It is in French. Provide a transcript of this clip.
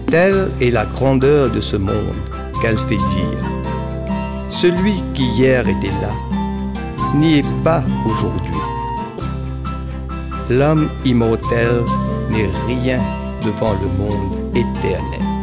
Telle est la grandeur de ce monde qu'elle fait dire. Celui qui hier était là n'y est pas aujourd'hui. L'homme immortel n'est rien devant le monde éternel.